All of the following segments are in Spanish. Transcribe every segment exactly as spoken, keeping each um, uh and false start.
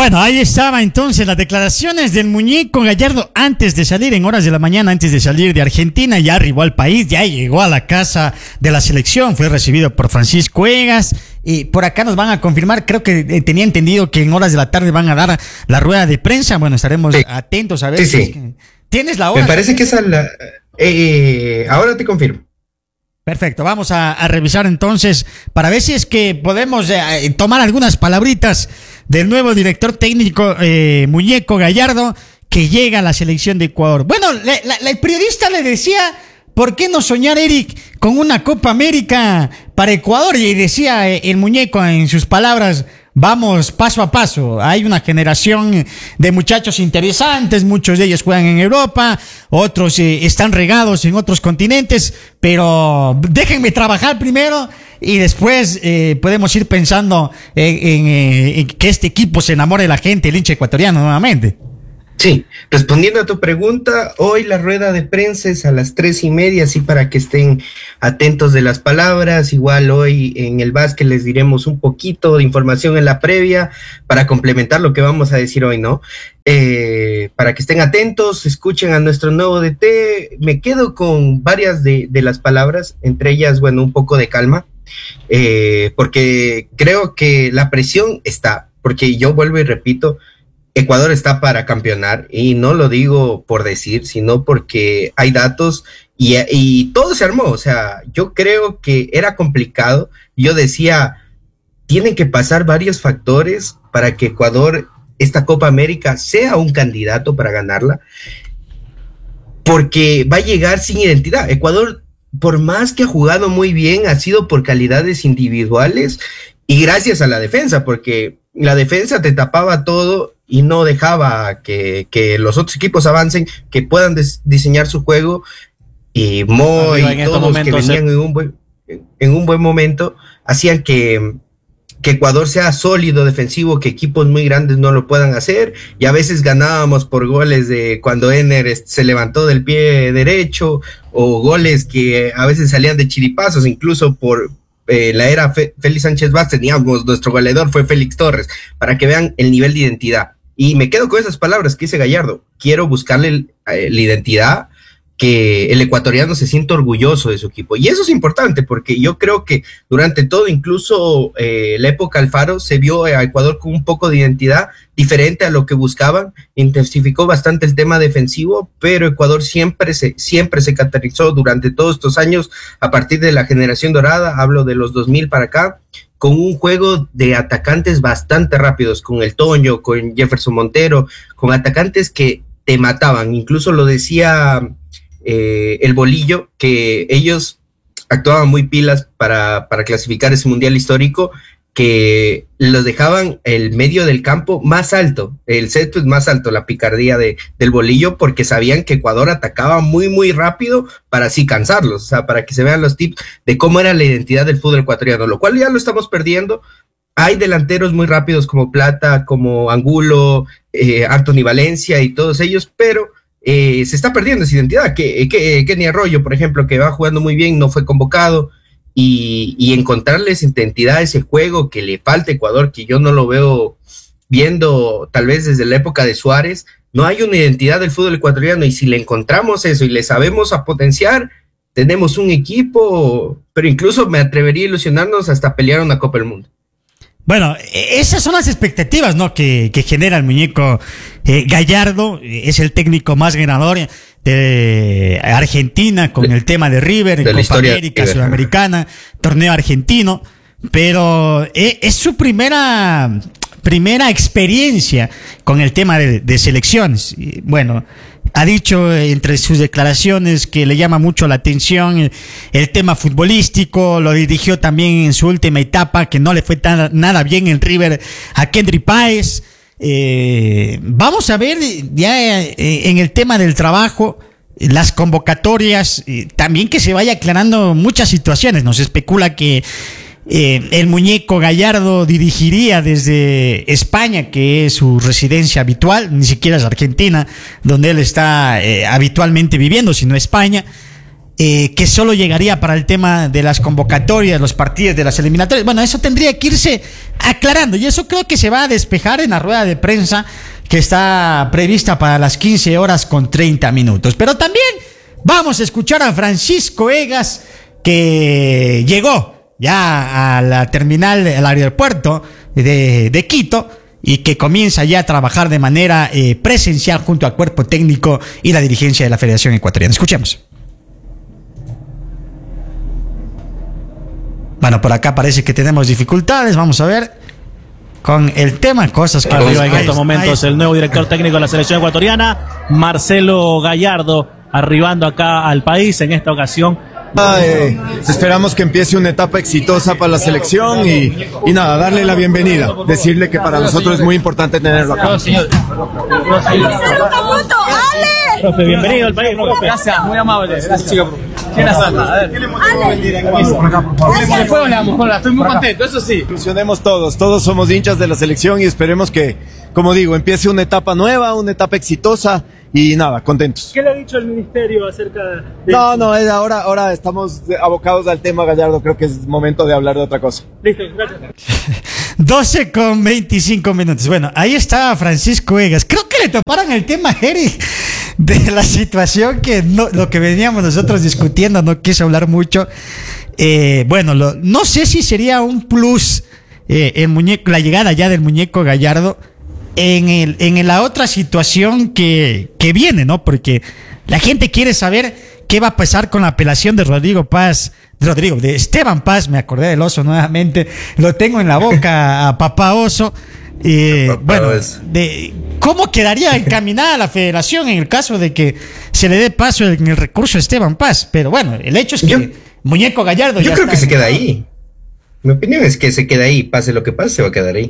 Bueno, ahí estaba entonces las declaraciones del muñeco Gallardo antes de salir, en horas de la mañana, antes de salir de Argentina. Ya arribó al país, ya llegó a la casa de la selección, fue recibido por Francisco Egas. Y por acá nos van a confirmar, creo que eh, tenía entendido que en horas de la tarde van a dar la rueda de prensa. Bueno, estaremos sí. atentos a ver. Sí, si sí. Es que... ¿Tienes la hora? Me parece que esa la... Eh, ahora te confirmo. Perfecto, vamos a, a revisar entonces para ver si es que podemos eh, tomar algunas palabritas del nuevo director técnico eh, Muñeco Gallardo, que llega a la selección de Ecuador. Bueno, la, la, la, el periodista le decía, ¿por qué no soñar, Eric, con una Copa América para Ecuador? Y decía eh, el muñeco en sus palabras, vamos paso a paso. Hay una generación de muchachos interesantes, muchos de ellos juegan en Europa, otros eh, están regados en otros continentes, pero déjenme trabajar primero y después eh, podemos ir pensando en, en, en que este equipo se enamore de la gente, el hincha ecuatoriano nuevamente. Sí, respondiendo a tu pregunta, hoy la rueda de prensa es a las tres y media, así para que estén atentos de las palabras. Igual hoy en el básquet les diremos un poquito de información en la previa para complementar lo que vamos a decir hoy, ¿no? Eh, para que estén atentos, escuchen a nuestro nuevo D T. Me quedo con varias de, de las palabras, entre ellas, bueno, un poco de calma, eh, porque creo que la presión está, porque yo vuelvo y repito, Ecuador está para campeonar, y no lo digo por decir, sino porque hay datos y, y todo se armó. O sea, yo creo que era complicado. Yo decía, tienen que pasar varios factores para que Ecuador, esta Copa América, sea un candidato para ganarla, porque va a llegar sin identidad. Ecuador, por más que ha jugado muy bien, ha sido por calidades individuales y gracias a la defensa, porque la defensa te tapaba todo y no dejaba que, que los otros equipos avancen, que puedan des, diseñar su juego, y Mo y todos que venían en un buen, en un buen momento, hacían que, que Ecuador sea sólido defensivo, que equipos muy grandes no lo puedan hacer, y a veces ganábamos por goles de cuando Ener se levantó del pie derecho, o goles que a veces salían de chiripazos, incluso por Eh, la era Fe- Félix Sánchez Vázquez, teníamos, nuestro goleador fue Félix Torres, para que vean el nivel de identidad. Y me quedo con esas palabras que dice Gallardo, quiero buscarle el, eh, la identidad, que el ecuatoriano se sienta orgulloso de su equipo, y eso es importante, porque yo creo que durante todo, incluso eh, la época Alfaro, se vio a Ecuador con un poco de identidad diferente a lo que buscaban, intensificó bastante el tema defensivo, pero Ecuador siempre se, siempre se caracterizó durante todos estos años, a partir de la generación dorada, hablo de los dos mil para acá, con un juego de atacantes bastante rápidos, con el Toño, con Jefferson Montero, con atacantes que te mataban. Incluso lo decía eh, el Bolillo, que ellos actuaban muy pilas para, para clasificar ese mundial histórico, que los dejaban el medio del campo más alto, el césped más alto, la picardía de, del Bolillo, porque sabían que Ecuador atacaba muy, muy rápido para así cansarlos, o sea, para que se vean los tips de cómo era la identidad del fútbol ecuatoriano, lo cual ya lo estamos perdiendo. Hay delanteros muy rápidos como Plata, como Angulo, eh, Anthony Valencia y todos ellos, pero eh, se está perdiendo esa identidad. Que, que, Kenny Arroyo, por ejemplo, que va jugando muy bien, no fue convocado, y, y encontrarle esa identidad, ese juego que le falta a Ecuador, que yo no lo veo viendo tal vez desde la época de Suárez. No hay una identidad del fútbol ecuatoriano, y si le encontramos eso y le sabemos a potenciar, tenemos un equipo, pero incluso me atrevería a ilusionarnos hasta pelear una Copa del Mundo. Bueno, esas son las expectativas, ¿no?, que, que genera el muñeco eh, Gallardo. Es el técnico más ganador de Argentina con el tema de River, de Copa América, Sudamericana, torneo argentino, pero es, es su primera primera experiencia con el tema de, de selecciones. Y bueno, ha dicho entre sus declaraciones que le llama mucho la atención el, el tema futbolístico. Lo dirigió también en su última etapa, que no le fue tan, nada bien en River, a Kendry Páez. Eh, vamos a ver ya eh, en el tema del trabajo, las convocatorias, eh, también que se vaya aclarando muchas situaciones. Nos especula que Eh, el muñeco Gallardo dirigiría desde España, que es su residencia habitual, ni siquiera es Argentina, donde él está eh, habitualmente viviendo, sino España. eh, que solo llegaría para el tema de las convocatorias, los partidos de las eliminatorias. Bueno, eso tendría que irse aclarando y eso creo que se va a despejar en la rueda de prensa que está prevista para las quince horas con treinta minutos. Pero también vamos a escuchar a Francisco Egas, que llegó ya a la terminal, al aeropuerto de, de Quito, y que comienza ya a trabajar de manera eh, presencial junto al cuerpo técnico y la dirigencia de la Federación Ecuatoriana. Escuchemos. Bueno, por acá parece que tenemos dificultades. Vamos a ver con el tema, cosas que... Arriba en estos momentos el nuevo director técnico de la selección ecuatoriana, Marcelo Gallardo, arribando acá al país en esta ocasión. Ah, eh, esperamos que empiece una etapa exitosa para la selección y, y nada, darle la bienvenida, decirle que para nosotros es muy importante tenerlo acá. Profe, bienvenido al país, profe. Gracias, muy amable. Gracias, chico. ¿Quién hace? A ver. Le fue la mejor, estoy muy contento, eso sí. Ilusionemos todos, todos somos hinchas de la selección y esperemos que, como digo, empiece una etapa nueva, una etapa exitosa. Y nada, contentos. ¿Qué le ha dicho el ministerio acerca de...? No, no, es ahora, ahora estamos abocados al tema, Gallardo. Creo que es momento de hablar de otra cosa. Listo, gracias. doce con veinticinco minutos. Bueno, ahí está Francisco Egas. Creo que le toparon el tema, Eric, de la situación que no, lo que veníamos nosotros discutiendo, no quiso hablar mucho. Eh, bueno, lo, no sé si sería un plus eh, el muñeco, la llegada ya del muñeco Gallardo en el en la otra situación que, que viene, ¿no? Porque la gente quiere saber qué va a pasar con la apelación de Rodrigo Paz, de Rodrigo, de Esteban Paz, me acordé del oso nuevamente, lo tengo en la boca a papá oso. Eh, bueno, de cómo quedaría encaminada la federación en el caso de que se le dé paso en el recurso a Esteban Paz, pero bueno, el hecho es que yo, muñeco Gallardo yo ya creo está que se queda ahí. Mi opinión es que se queda ahí, pase lo que pase, se va a quedar ahí.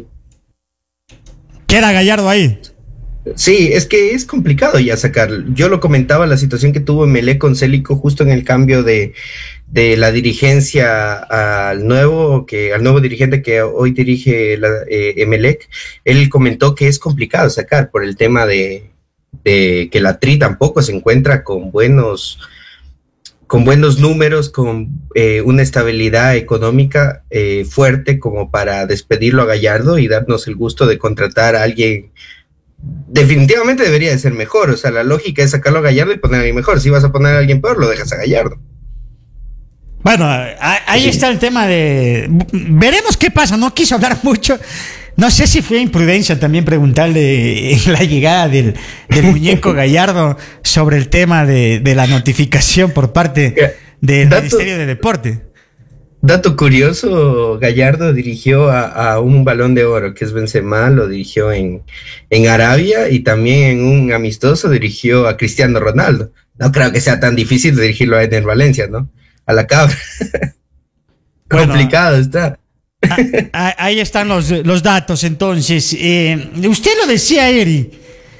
¿Queda Gallardo ahí? Sí, es que es complicado ya sacar. Yo lo comentaba, la situación que tuvo Emelec con Célico justo en el cambio de, de la dirigencia al nuevo, que al nuevo dirigente que hoy dirige la, eh, Emelec. Él comentó que es complicado sacar por el tema de, de que la Tri tampoco se encuentra con buenos con buenos números, con eh, una estabilidad económica eh, fuerte como para despedirlo a Gallardo y darnos el gusto de contratar a alguien. Definitivamente debería de ser mejor, o sea, la lógica es sacarlo a Gallardo y poner a alguien mejor. Si vas a poner a alguien peor, lo dejas a Gallardo. Bueno, ahí sí está el tema de... Veremos qué pasa, no quiso hablar mucho. No sé si fue imprudencia también preguntarle en la llegada del, del muñeco Gallardo sobre el tema de, de la notificación por parte del dato, Ministerio de Deporte. Dato curioso, Gallardo dirigió a, a un Balón de Oro, que es Benzema, lo dirigió en, en Arabia, y también en un amistoso dirigió a Cristiano Ronaldo. No creo que sea tan difícil dirigirlo a Ener Valencia, ¿no? A la cabra. Bueno, complicado está. Ahí están los, los datos, entonces. Eh, usted lo decía, Eri.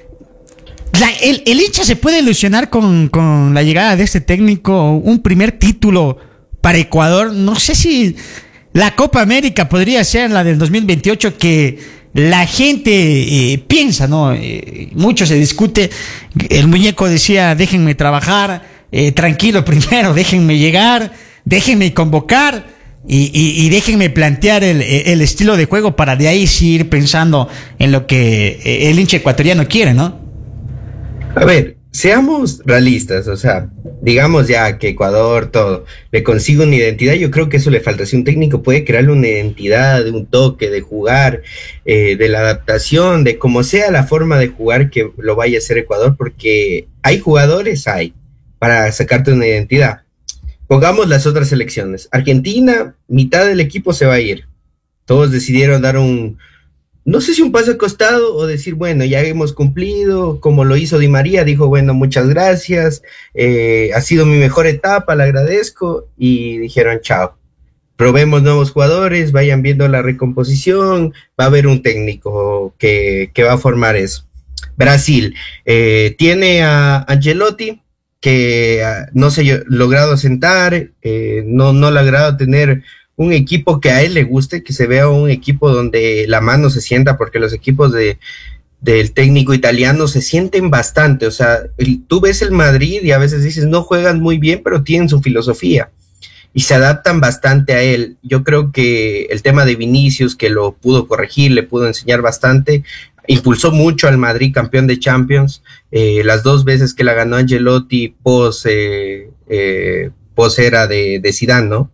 La, el, el hincha se puede ilusionar con, con la llegada de este técnico, un primer título para Ecuador. No sé si la Copa América podría ser la del dos mil veintiocho, que la gente eh, piensa, ¿no? Eh, mucho se discute. El muñeco decía, déjenme trabajar, eh, tranquilo primero, déjenme llegar, déjenme convocar. Y, y, y déjenme plantear el, el estilo de juego para de ahí sí ir pensando en lo que el hincha ecuatoriano quiere, ¿no? A ver, seamos realistas, o sea, digamos ya que Ecuador todo le consigue una identidad. Yo creo que eso le falta. Si un técnico puede crearle una identidad, de un toque, de jugar, eh, de la adaptación, de como sea la forma de jugar que lo vaya a hacer Ecuador, porque hay jugadores, hay, para sacarte una identidad. Pongamos las otras selecciones. Argentina, mitad del equipo se va a ir. Todos decidieron dar un, no sé si un paso al costado o decir, bueno, ya hemos cumplido, como lo hizo Di María, dijo, bueno, muchas gracias, eh, ha sido mi mejor etapa, le agradezco, y dijeron, chao. Probemos nuevos jugadores, vayan viendo la recomposición, va a haber un técnico que, que va a formar eso. Brasil, eh, tiene a Ancelotti, que uh, no se ha logrado sentar, eh, no, no ha logrado tener un equipo que a él le guste, que se vea un equipo donde la mano se sienta, porque los equipos de, del técnico italiano se sienten bastante, o sea, el, tú ves el Madrid y a veces dices, no juegan muy bien, pero tienen su filosofía y se adaptan bastante a él. Yo creo que el tema de Vinicius, que lo pudo corregir, le pudo enseñar bastante, impulsó mucho al Madrid campeón de Champions, eh, las dos veces que la ganó Ancelotti pos, eh, eh, pos era de, de Zidane, ¿no?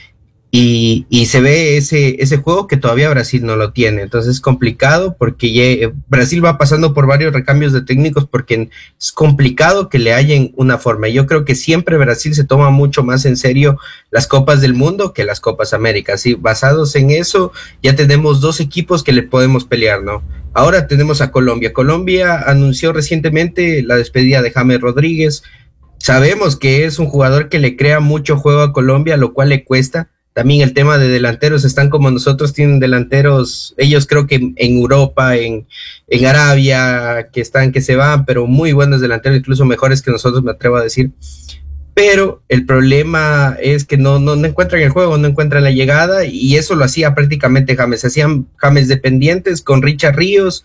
Y, y se ve ese, ese juego que todavía Brasil no lo tiene, entonces es complicado porque ya, Brasil va pasando por varios recambios de técnicos porque es complicado que le hallen una forma. Yo creo que siempre Brasil se toma mucho más en serio las Copas del Mundo que las Copas Américas, y basados en eso ya tenemos dos equipos que le podemos pelear, ¿no? Ahora tenemos a Colombia. Colombia anunció recientemente la despedida de James Rodríguez. Sabemos que es un jugador que le crea mucho juego a Colombia, lo cual le cuesta. También el tema de delanteros, están como nosotros, tienen delanteros, ellos creo que en, en Europa, en, en Arabia, que están, que se van, pero muy buenos delanteros, incluso mejores que nosotros, me atrevo a decir. Pero el problema es que no, no, no encuentran el juego, no encuentran la llegada, y eso lo hacía prácticamente James. Hacían James dependientes con Richard Ríos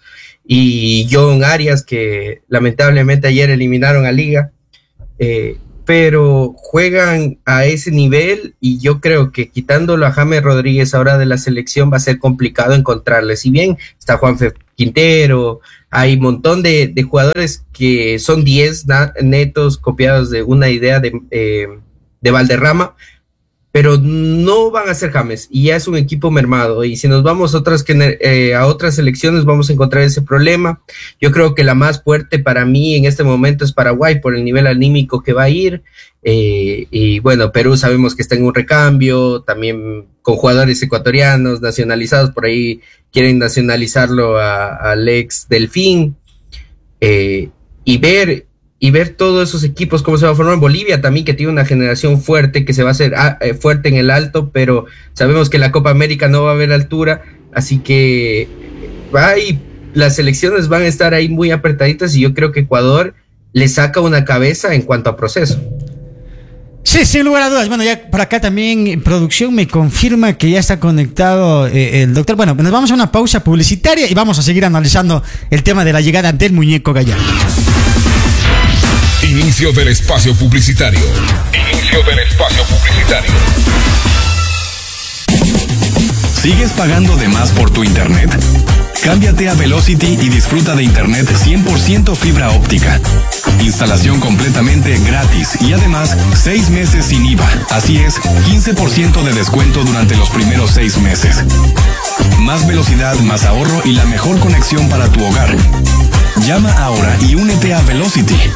y John Arias, que lamentablemente ayer eliminaron a Liga. Eh, pero juegan a ese nivel y yo creo que quitándolo a James Rodríguez ahora de la selección va a ser complicado encontrarle. Si bien está Juanfe Quintero, hay un montón de, de jugadores que son diez netos copiados de una idea de, eh, de Valderrama, pero no van a ser James y ya es un equipo mermado, y si nos vamos a otras, eh, a otras selecciones vamos a encontrar ese problema. Yo creo que la más fuerte para mí en este momento es Paraguay por el nivel anímico que va a ir, eh, y bueno, Perú sabemos que está en un recambio, también con jugadores ecuatorianos nacionalizados, por ahí quieren nacionalizarlo a, a Alex Delfín, eh, y ver y ver todos esos equipos cómo se va a formar. Bolivia también, que tiene una generación fuerte, que se va a hacer ah, eh, fuerte en el alto, pero sabemos que la Copa América no va a haber altura, así que ay, las selecciones van a estar ahí muy apretaditas, y yo creo que Ecuador le saca una cabeza en cuanto a proceso. Sí, sin lugar a dudas. Bueno, ya por acá también en producción me confirma que ya está conectado eh, el doctor. Bueno, nos vamos a una pausa publicitaria y vamos a seguir analizando el tema de la llegada del muñeco Gallardo. Inicio del espacio publicitario. Inicio del espacio publicitario. ¿Sigues pagando de más por tu internet? Cámbiate a Velocity y disfruta de internet cien por ciento fibra óptica. Instalación completamente gratis y además seis meses sin I V A. Así es, quince por ciento de descuento durante los primeros seis meses. Más velocidad, más ahorro y la mejor conexión para tu hogar. Llama ahora y únete a Velocity